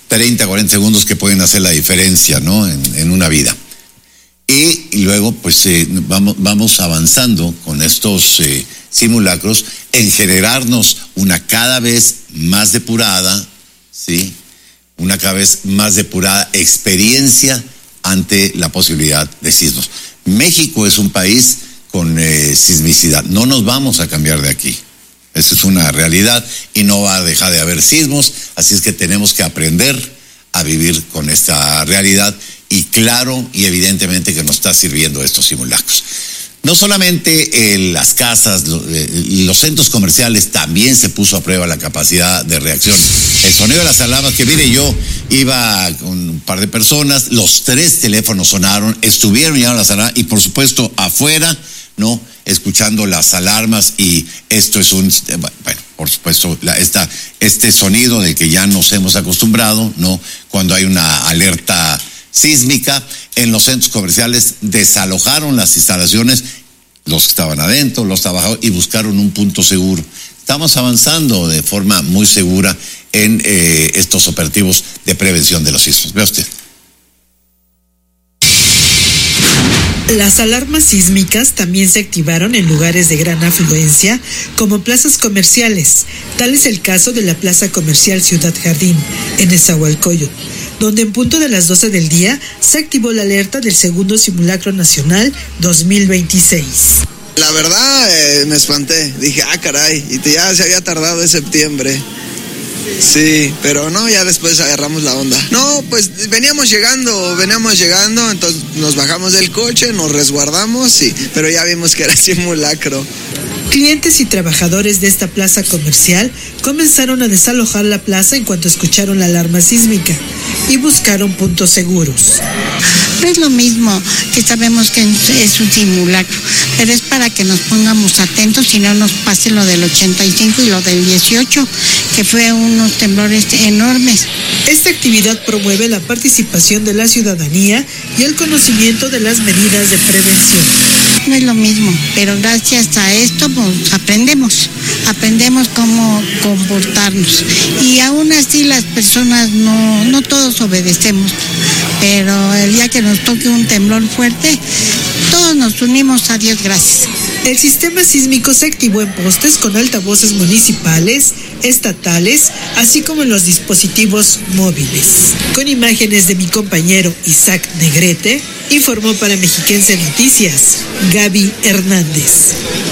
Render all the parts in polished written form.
30, 40 segundos que pueden hacer la diferencia, ¿no? En una vida. Y luego, pues, vamos avanzando con estos simulacros en generarnos una cada vez más depurada, ¿sí? Una cada vez más depurada experiencia ante la posibilidad de sismos. México es un país con sismicidad. No nos vamos a cambiar de aquí. Esa es una realidad y no va a dejar de haber sismos, así es que tenemos que aprender a vivir con esta realidad y claro y evidentemente que nos está sirviendo estos simulacros. No solamente las casas, los centros comerciales también se puso a prueba la capacidad de reacción. El sonido de las alarmas, que mire, yo iba con un par de personas, los 3 teléfonos sonaron, estuvieron ya las alarmas y por supuesto afuera, ¿no? Escuchando las alarmas y esto es bueno, por supuesto, este sonido del que ya nos hemos acostumbrado, ¿no? Cuando hay una alerta sísmica, en los centros comerciales desalojaron las instalaciones, los que estaban adentro, los trabajadores, y buscaron un punto seguro. Estamos avanzando de forma muy segura en estos operativos de prevención de los sismos. Vea usted. Las alarmas sísmicas también se activaron en lugares de gran afluencia, como plazas comerciales. Tal es el caso de la Plaza Comercial Ciudad Jardín, en Nezahualcóyotl, donde en punto de las 12 del día se activó la alerta del segundo simulacro nacional 2026. La verdad, me espanté. Dije, caray, y ya se había tardado de septiembre. Sí, pero no, ya después agarramos la onda. No, pues veníamos llegando, entonces nos bajamos del coche, nos resguardamos, pero ya vimos que era simulacro. Clientes y trabajadores de esta plaza comercial comenzaron a desalojar la plaza en cuanto escucharon la alarma sísmica y buscaron puntos seguros. No es lo mismo, que sabemos que es un simulacro, pero es para que nos pongamos atentos y no nos pase lo del 85 y lo del 18, que fue unos temblores enormes. Esta actividad promueve la participación de la ciudadanía y el conocimiento de las medidas de prevención. No es lo mismo, pero gracias a esto pues, aprendemos cómo comportarnos. Y aún así las personas no todos obedecemos, pero el día que nos toque un temblor fuerte, todos nos unimos a Dios gracias. El sistema sísmico se activó en postes con altavoces municipales, estatales, así como en los dispositivos móviles. Con imágenes de mi compañero Isaac Negrete, informó para Mexiquense Noticias, Gaby Hernández.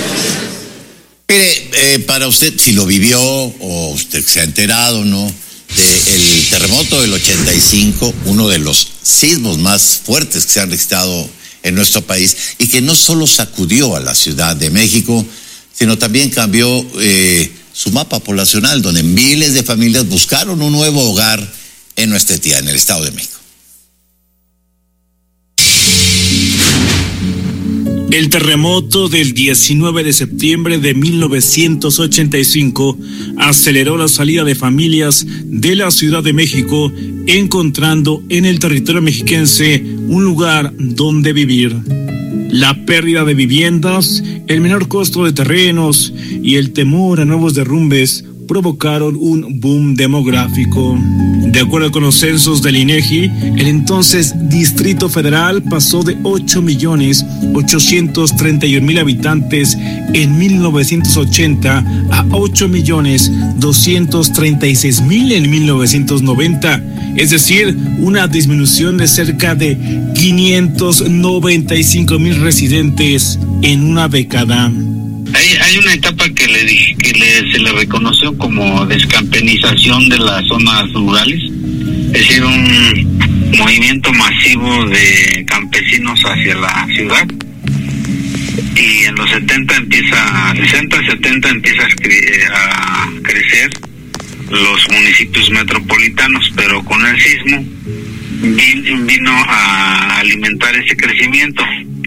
Mire, para usted, si lo vivió o usted se ha enterado, ¿no? Del terremoto del 85, uno de los sismos más fuertes que se han registrado en nuestro país y que no solo sacudió a la Ciudad de México, sino también cambió su mapa poblacional, donde miles de familias buscaron un nuevo hogar en nuestra entidad, en el Estado de México. El terremoto del 19 de septiembre de 1985 aceleró la salida de familias de la Ciudad de México, encontrando en el territorio mexiquense un lugar donde vivir. La pérdida de viviendas, el menor costo de terrenos y el temor a nuevos derrumbes provocaron un boom demográfico. De acuerdo con los censos del INEGI, el entonces Distrito Federal pasó de 8.831.000 habitantes en 1980 a 8.236.000 en 1990, es decir, una disminución de cerca de 595.000 residentes en una década. Hay una etapa que se le reconoció como descampenización de las zonas rurales, es decir, un movimiento masivo de campesinos hacia la ciudad, y en los 70 empieza a crecer los municipios metropolitanos, pero con el sismo vino a alimentar ese crecimiento.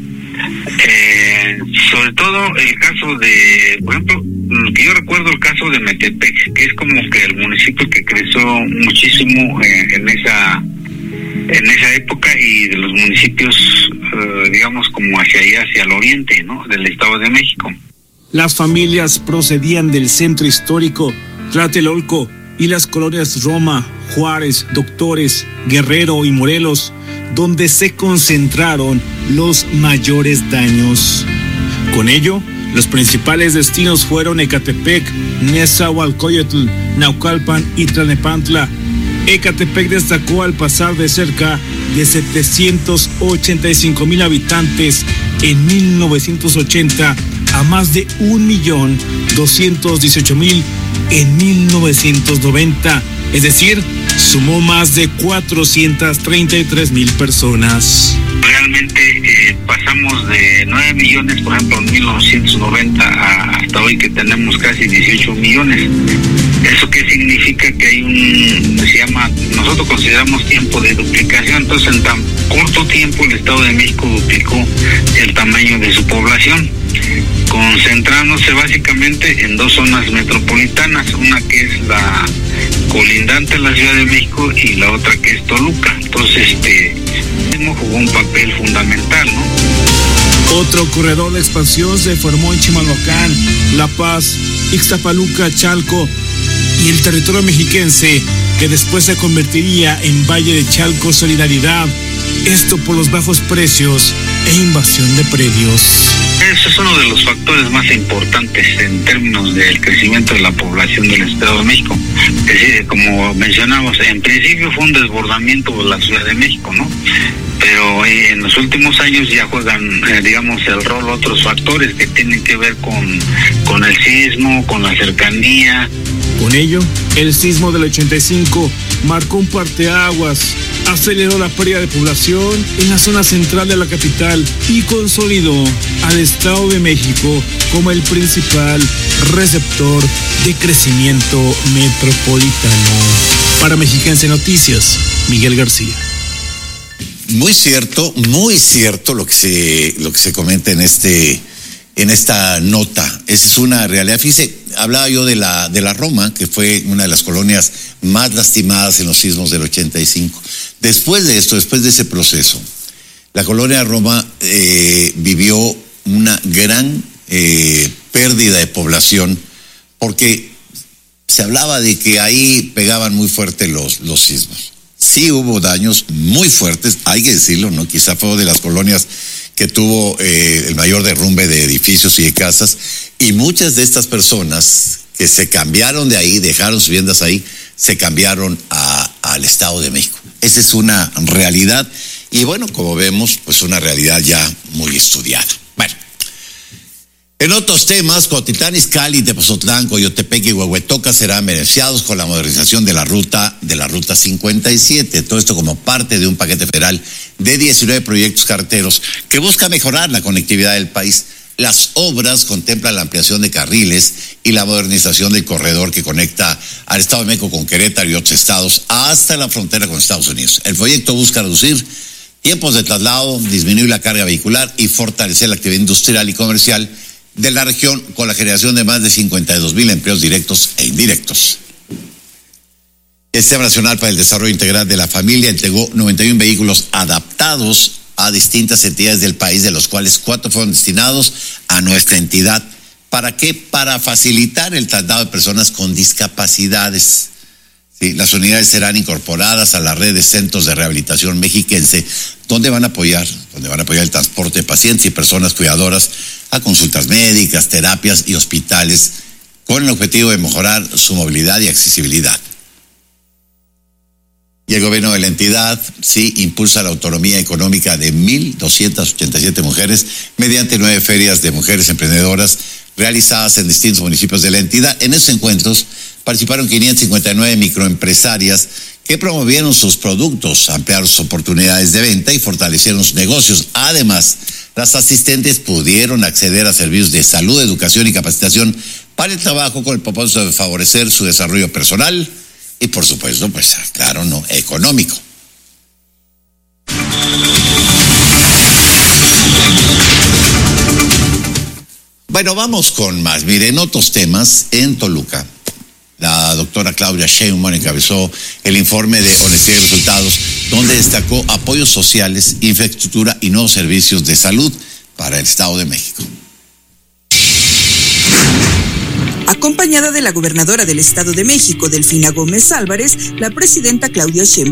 Sobre todo el caso de, por ejemplo, que yo recuerdo el caso de Metepec, que es como que el municipio que creció muchísimo en esa época, y de los municipios, digamos, como hacia allá, hacia el oriente, ¿no?, del Estado de México. Las familias procedían del centro histórico, Tlatelolco, y las colonias Roma, Juárez, Doctores, Guerrero y Morelos, donde se concentraron los mayores daños. Con ello, los principales destinos fueron Ecatepec, Nezahualcóyotl, Naucalpan y Tlalnepantla. Ecatepec destacó al pasar de cerca de 785,000 habitantes en 1980 a más de 1,218,000 en 1990, es decir, sumó más de 433,000 personas. Realmente pasamos de 9 millones, por ejemplo, en 1990 hasta hoy que tenemos casi 18 millones. ¿Eso qué significa? Que hay nosotros consideramos tiempo de duplicación, entonces en tan corto tiempo el Estado de México duplicó el tamaño de su población, concentrándose básicamente en 2 zonas metropolitanas, una que es la colindante a la Ciudad de México y la otra que es Toluca. Entonces, jugó un papel fundamental, ¿no? Otro corredor de expansión se formó en Chimalhuacán, La Paz, Ixtapaluca, Chalco y el territorio mexiquense, que después se convertiría en Valle de Chalco Solidaridad, esto por los bajos precios e invasión de predios. Ese es uno de los factores más importantes en términos del crecimiento de la población del Estado de México. Es decir, como mencionamos, en principio fue un desbordamiento de la Ciudad de México, ¿no? Pero en los últimos años ya juegan, el rol otros factores que tienen que ver con el sismo, con la cercanía. Con ello, el sismo del 85 marcó un parteaguas, aceleró la pérdida de población en la zona central de la capital y consolidó al Estado de México como el principal receptor de crecimiento metropolitano. Para Mexiquense Noticias, Miguel García. Muy cierto lo que se comenta en esta nota. Esa es una realidad. Fíjese, hablaba yo de la Roma, que fue una de las colonias más lastimadas en los sismos del 85. Después de ese proceso, la colonia Roma vivió una gran pérdida de población, porque se hablaba de que ahí pegaban muy fuerte los sismos. Sí hubo daños muy fuertes, hay que decirlo, ¿no? Quizá fue de las colonias que tuvo el mayor derrumbe de edificios y de casas, y muchas de estas personas que se cambiaron de ahí, dejaron sus viviendas ahí, se cambiaron al Estado de México. Esa es una realidad, y bueno, como vemos, pues una realidad ya muy estudiada. Bueno, en otros temas, Cotitlán, Izcalli, Tepozotlán, Coyotepec y Huehuetoca serán beneficiados con la modernización de la ruta 57. Todo esto como parte de un paquete federal de 19 proyectos carreteros que busca mejorar la conectividad del país. Las obras contemplan la ampliación de carriles y la modernización del corredor que conecta al Estado de México con Querétaro y otros estados hasta la frontera con Estados Unidos. El proyecto busca reducir tiempos de traslado, disminuir la carga vehicular y fortalecer la actividad industrial y comercial de la región con la generación de más de 52,000 empleos directos e indirectos. El Sistema Nacional para el Desarrollo Integral de la Familia entregó 91 vehículos adaptados a distintas entidades del país, de los cuales 4 fueron destinados a nuestra entidad. ¿Para qué? Para facilitar el traslado de personas con discapacidades. Sí, las unidades serán incorporadas a la red de centros de rehabilitación mexiquense, donde van a apoyar el transporte de pacientes y personas cuidadoras a consultas médicas, terapias y hospitales, con el objetivo de mejorar su movilidad y accesibilidad. Y el gobierno de la entidad, sí, impulsa la autonomía económica de 1,287 mujeres mediante 9 ferias de mujeres emprendedoras realizadas en distintos municipios de la entidad. En esos encuentros participaron 559 microempresarias que promovieron sus productos, ampliaron sus oportunidades de venta y fortalecieron sus negocios. Además, las asistentes pudieron acceder a servicios de salud, educación y capacitación para el trabajo, con el propósito de favorecer su desarrollo personal y, por supuesto, pues claro, no, económico. Bueno, vamos con más. Mire, en otros temas, en Toluca, la doctora Claudia Sheinbaum encabezó el informe de honestidad y resultados, donde destacó apoyos sociales, infraestructura y nuevos servicios de salud para el Estado de México. Acompañada de la gobernadora del Estado de México, Delfina Gómez Álvarez, la presidenta Claudia Sheinbaum